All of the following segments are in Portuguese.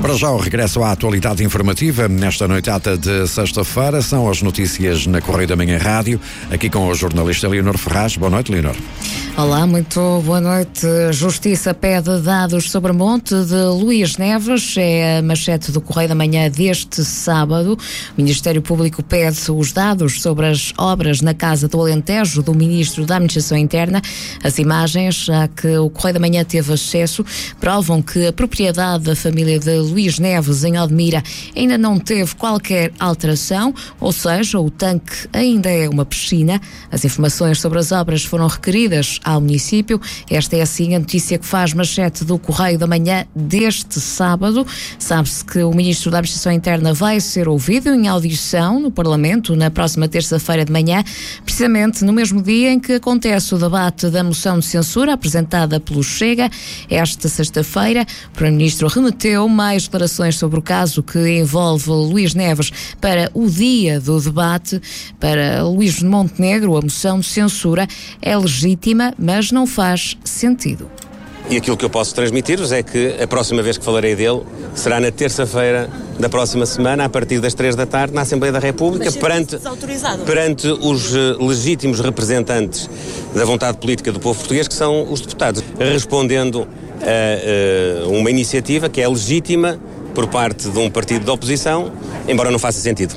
Para já o regresso à atualidade informativa, nesta noitata de sexta-feira, são as notícias na Correio da Manhã Rádio, aqui com o jornalista Leonor Ferraz. Boa noite, Leonor. Olá, muito boa noite. Justiça pede dados sobre monte de Luís Neves, é a manchete do Correio da Manhã deste sábado. O Ministério Público pede os dados sobre as obras na Casa do Alentejo do Ministro da Administração Interna. As imagens a que o Correio da Manhã teve acesso provam que a propriedade da família de Luís Neves em Odmira ainda não teve qualquer alteração, ou seja, o tanque ainda é uma piscina. As informações sobre as obras foram requeridas ao município. Esta é assim a notícia que faz manchete do Correio da Manhã deste sábado. Sabe-se que o Ministro da Administração Interna vai ser ouvido em audição no Parlamento na próxima terça-feira de manhã, precisamente no mesmo dia em que acontece o debate da moção de censura apresentada pelo Chega. Esta sexta-feira, o Primeiro-Ministro remeteu mais declarações sobre o caso que envolve Luís Neves para o dia do debate. Para Luís Montenegro, a moção de censura é legítima, mas não faz sentido. E aquilo que eu posso transmitir-vos é que a próxima vez que falarei dele será na terça-feira da próxima semana, a partir das 3 da tarde, na Assembleia da República, perante os legítimos representantes da vontade política do povo português, que são os deputados, respondendo a uma iniciativa que é legítima por parte de um partido de oposição, embora não faça sentido.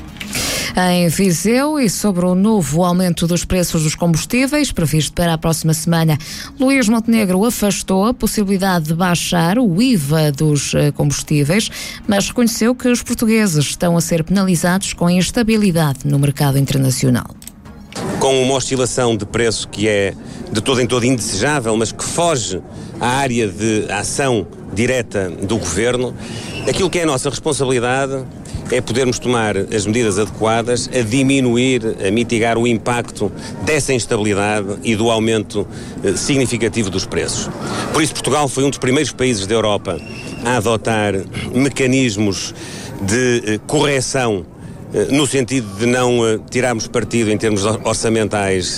Em Viseu, e sobre o novo aumento dos preços dos combustíveis previsto para a próxima semana, Luís Montenegro afastou a possibilidade de baixar o IVA dos combustíveis, mas reconheceu que os portugueses estão a ser penalizados com instabilidade no mercado internacional. Com uma oscilação de preço que é de todo em todo indesejável, mas que foge à área de ação direta do Governo, aquilo que é a nossa responsabilidade é podermos tomar as medidas adequadas a diminuir, a mitigar o impacto dessa instabilidade e do aumento significativo dos preços. Por isso, Portugal foi um dos primeiros países da Europa a adotar mecanismos de correção no sentido de não tirarmos partido em termos orçamentais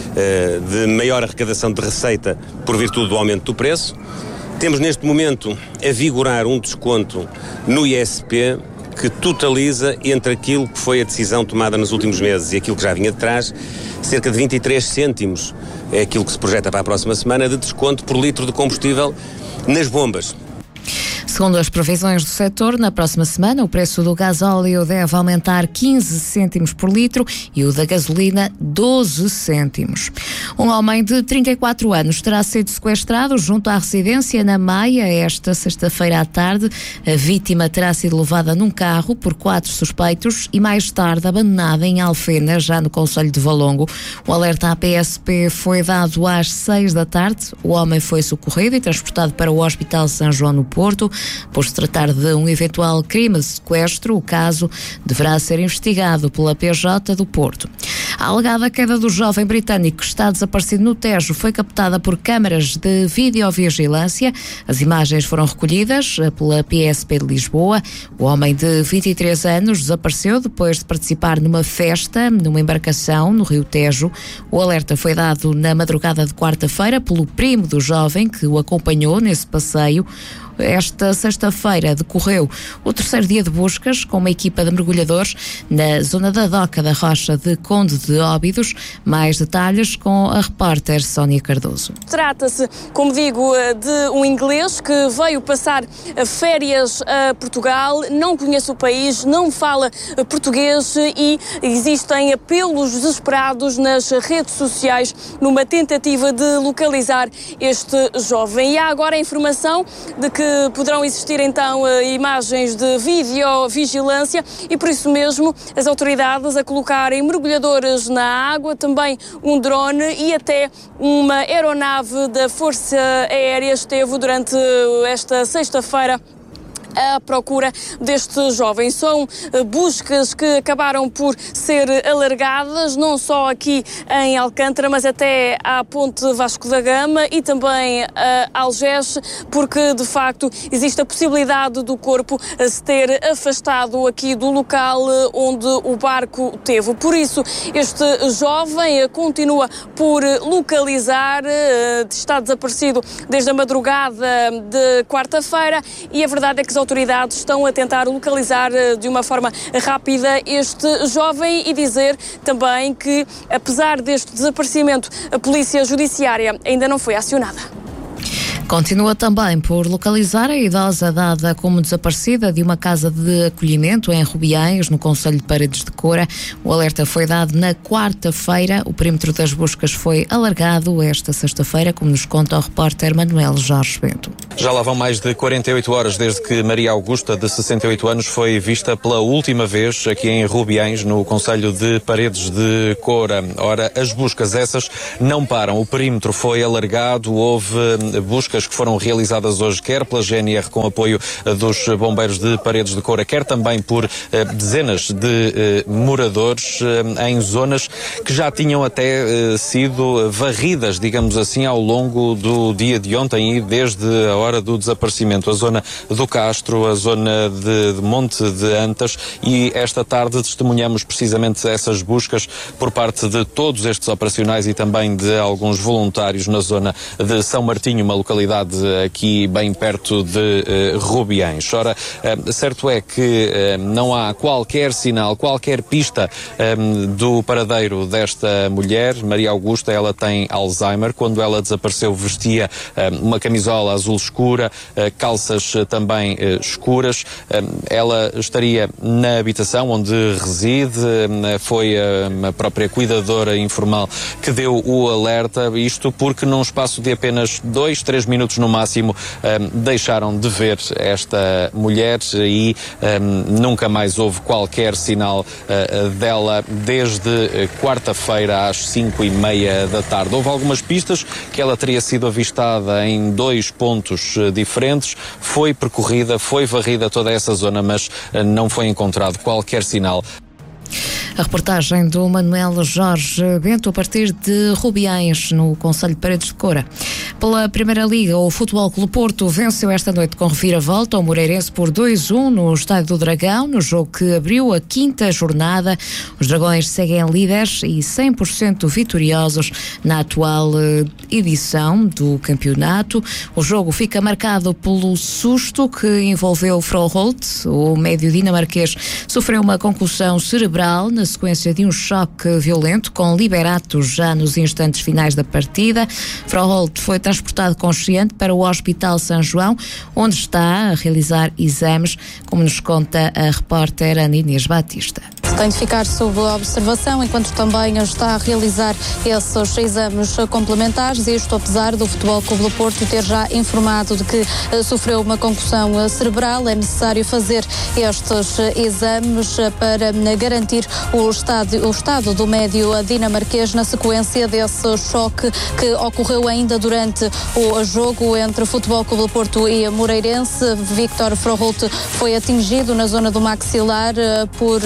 de maior arrecadação de receita por virtude do aumento do preço. Temos neste momento a vigorar um desconto no ISP que totaliza entre aquilo que foi a decisão tomada nos últimos meses e aquilo que já vinha de trás, cerca de 23 cêntimos é aquilo que se projeta para a próxima semana de desconto por litro de combustível nas bombas. Segundo as previsões do setor, na próxima semana o preço do gasóleo deve aumentar 15 cêntimos por litro e o da gasolina 12 cêntimos. Um homem de 34 anos terá sido sequestrado junto à residência na Maia esta sexta-feira à tarde. A vítima terá sido levada num carro por 4 suspeitos e mais tarde abandonada em Alfena, já no concelho de Valongo. O alerta à PSP foi dado às 6 da tarde. O homem foi socorrido e transportado para o Hospital São João no Porto. Por se tratar de um eventual crime de sequestro, o caso deverá ser investigado pela PJ do Porto. A alegada queda do jovem britânico que está desaparecido no Tejo foi captada por câmaras de videovigilância. As imagens foram recolhidas pela PSP de Lisboa. O homem de 23 anos desapareceu depois de participar numa festa, numa embarcação no Rio Tejo. O alerta foi dado na madrugada de quarta-feira pelo primo do jovem que o acompanhou nesse passeio. Esta sexta-feira decorreu o terceiro dia de buscas com uma equipa de mergulhadores na zona da Doca da Rocha de Conde de Óbidos. Mais detalhes com a repórter Sónia Cardoso. Trata-se, como digo, de um inglês que veio passar férias a Portugal, não conhece o país, não fala português e existem apelos desesperados nas redes sociais numa tentativa de localizar este jovem. E há agora a informação de que poderão existir então imagens de videovigilância e por isso mesmo as autoridades a colocarem mergulhadores na água, também um drone e até uma aeronave da Força Aérea esteve durante esta sexta-feira à procura deste jovem. São buscas que acabaram por ser alargadas, não só aqui em Alcântara, mas até à Ponte Vasco da Gama e também a Algés, porque de facto existe a possibilidade do corpo se ter afastado aqui do local onde o barco teve. Por isso, este jovem continua por localizar, está desaparecido desde a madrugada de quarta-feira e a verdade é que as autoridades estão a tentar localizar de uma forma rápida este jovem e dizer também que, apesar deste desaparecimento, a Polícia Judiciária ainda não foi acionada. Continua também por localizar a idosa dada como desaparecida de uma casa de acolhimento em Rubiães, no concelho de Paredes de Coura. O alerta foi dado na quarta-feira. O perímetro das buscas foi alargado esta sexta-feira, como nos conta o repórter Manuel Jorge Bento. Já lá vão mais de 48 horas desde que Maria Augusta, de 68 anos, foi vista pela última vez aqui em Rubiães, no concelho de Paredes de Coura. Ora, as buscas essas não param. O perímetro foi alargado, houve buscas que foram realizadas hoje, quer pela GNR com apoio dos bombeiros de Paredes de Coura, quer também por dezenas de moradores em zonas que já tinham até sido varridas, digamos assim, ao longo do dia de ontem e desde a hora do desaparecimento. A zona do Castro, a zona de Monte de Antas, e esta tarde testemunhamos precisamente essas buscas por parte de todos estes operacionais e também de alguns voluntários na zona de São Martinho, uma localidade aqui bem perto de Rubiães. Ora, certo é que não há qualquer sinal, qualquer pista do paradeiro desta mulher. Maria Augusta, ela tem Alzheimer. Quando ela desapareceu, vestia uma camisola azul escura, calças também escuras. Ela estaria na habitação onde reside. Foi a própria cuidadora informal que deu o alerta, isto porque num espaço de apenas 2-3 minutos no máximo deixaram de ver esta mulher e nunca mais houve qualquer sinal dela desde quarta-feira às 5:30 da tarde. Houve algumas pistas que ela teria sido avistada em 2 pontos diferentes, foi percorrida, foi varrida toda essa zona, mas não foi encontrado qualquer sinal. A reportagem do Manuel Jorge Bento a partir de Rubiães, no concelho de Paredes de Coura. Pela Primeira Liga, o Futebol Clube Porto venceu esta noite com reviravolta ao Moreirense por 2-1 no Estádio do Dragão, no jogo que abriu a 5ª jornada. Os Dragões seguem líderes e 100% vitoriosos na atual edição do campeonato. O jogo fica marcado pelo susto que envolveu Froholt. O médio dinamarquês sofreu uma concussão cerebral na sequência de um choque violento com Liberato já nos instantes finais da partida. Froholt foi transportado consciente para o Hospital São João, onde está a realizar exames, como nos conta a repórter Ana Inês Batista. Tem de ficar sob observação, enquanto também está a realizar esses exames complementares, isto apesar do Futebol Clube do Porto ter já informado de que sofreu uma concussão cerebral. É necessário fazer estes exames para garantir o estado do médio dinamarquês na sequência desse choque que ocorreu ainda durante o jogo entre o Futebol Clube do Porto e Moreirense. Victor Froholt foi atingido na zona do maxilar por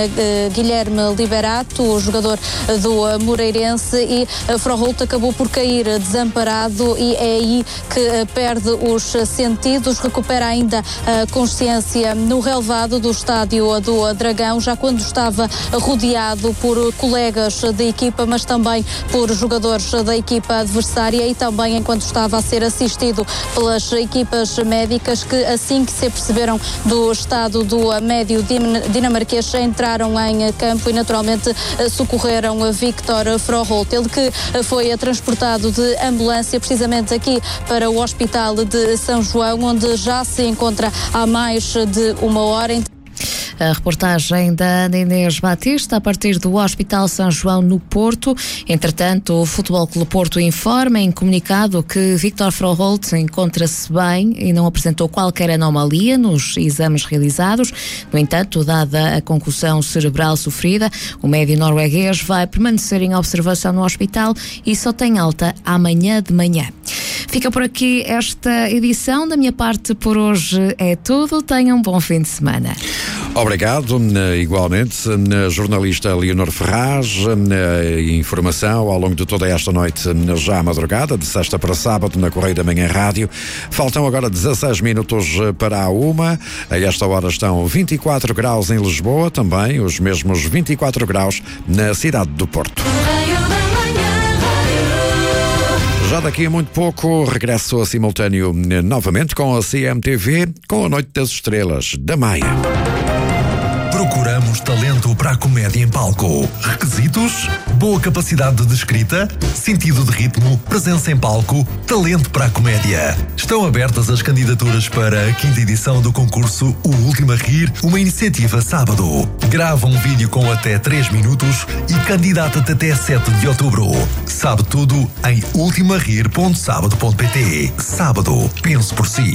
Guilherme Liberato, o jogador do Moreirense, e Froholt acabou por cair desamparado e é aí que perde os sentidos. Recupera ainda a consciência no relvado do estádio do Dragão, já quando estava rodeado por colegas da equipa, mas também por jogadores da equipa adversária, e também enquanto estava a ser assistido pelas equipas médicas, que assim que se aperceberam do estado do médio dinamarquês entraram em campo e naturalmente socorreram Victor Froholt, ele que foi transportado de ambulância precisamente aqui para o Hospital de São João, onde já se encontra há mais de 1 hora. A reportagem da Ana Inês Batista a partir do Hospital São João no Porto. Entretanto, o Futebol Clube Porto informa em comunicado que Victor Froholt encontra-se bem e não apresentou qualquer anomalia nos exames realizados. No entanto, dada a concussão cerebral sofrida, o médio norueguês vai permanecer em observação no hospital e só tem alta amanhã de manhã. Fica por aqui esta edição. Da minha parte, por hoje é tudo. Tenham um bom fim de semana. Obrigado, igualmente, jornalista Leonor Ferraz. Informação ao longo de toda esta noite, já à madrugada, de sexta para sábado, na Correio da Manhã Rádio. Faltam agora 16 minutos para a 1. A esta hora estão 24 graus em Lisboa, também os mesmos 24 graus na cidade do Porto. Já daqui a muito pouco, regresso a simultâneo novamente com a CMTV, com a Noite das Estrelas, da Maia. Procuramos talento para a comédia em palco. Requisitos? Boa capacidade de escrita, sentido de ritmo, presença em palco, talento para a comédia. Estão abertas as candidaturas para a 5ª edição do concurso O Último a Rir, uma iniciativa sábado. Grava um vídeo com até 3 minutos e candidata-te até 7 de outubro. Sabe tudo em ultimarir.sábado.pt. Sábado, pense por si.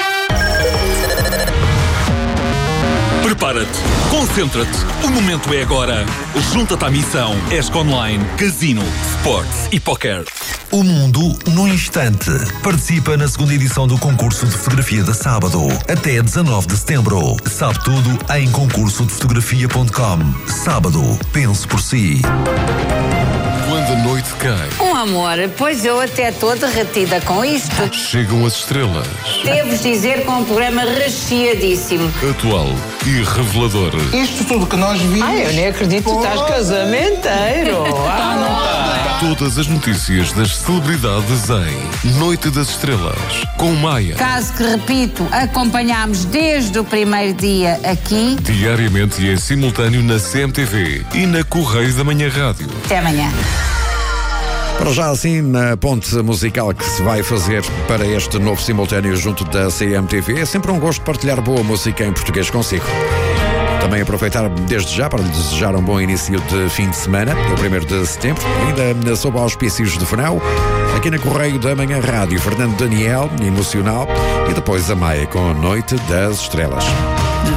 Prepara-te, concentra-te, o momento é agora. Junta-te à missão ESC Online, Casino, Sports e Poker. O mundo no instante. Participa na 2ª edição do concurso de fotografia da Sábado, até 19 de setembro. Sabe tudo em concursodefotografia.com. Sábado, pense por si. Quando a noite cai. Amor, pois eu até estou derretida com isto. Chegam as estrelas. Devo dizer que é um programa recheadíssimo. Atual e revelador. Isto tudo que nós vimos. Ai, eu nem acredito que estás casamenteiro. Todas as notícias das celebridades em Noite das Estrelas, com Maia. Caso que, repito, acompanhámos desde o primeiro dia aqui. Diariamente e em simultâneo na CMTV e na Correios da Manhã Rádio. Até amanhã. Para já assim, na ponte musical que se vai fazer para este novo simultâneo junto da CMTV, é sempre um gosto partilhar boa música em português consigo. Também aproveitar desde já para lhe desejar um bom início de fim de semana, o 1º de setembro, ainda sob auspícios de verão, aqui na Correio da Manhã Rádio, Fernando Daniel, Emocional, e depois a Maia com a Noite das Estrelas.